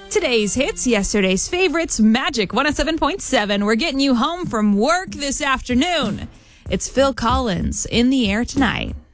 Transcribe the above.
Today's hits, yesterday's favorites, Magic 107.7. We're getting you home from work this afternoon. It's Phil Collins, In the Air Tonight.